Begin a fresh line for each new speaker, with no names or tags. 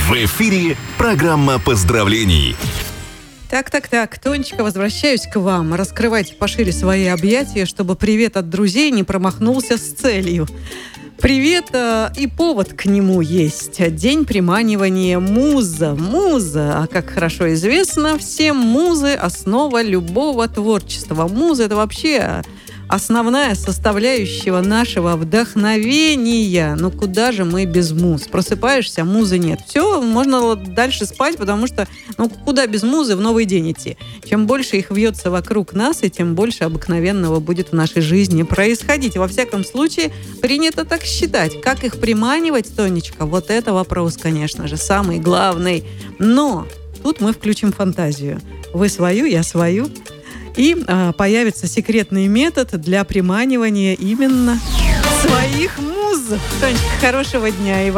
В эфире программа поздравлений.
Так, Тонечка, возвращаюсь к вам. Раскрывайте пошире свои объятия, чтобы привет от друзей не промахнулся с целью. Привет и повод к нему есть. День приманивания муза. А как хорошо известно всем, музы – основа любого творчества. Муза – это вообще основная составляющая нашего вдохновения. Ну куда же мы без муз? Просыпаешься, музы нет. Все, можно дальше спать, потому что куда без музы в новый день идти? Чем больше их вьется вокруг нас, и тем больше обыкновенного будет в нашей жизни происходить. Во всяком случае, принято так считать. Как их приманивать, Тонечка? Вот это вопрос, конечно же, самый главный. Но тут мы включим фантазию. Вы свою, я свою. И появится секретный метод для приманивания именно своих муз. Тонечка, хорошего дня и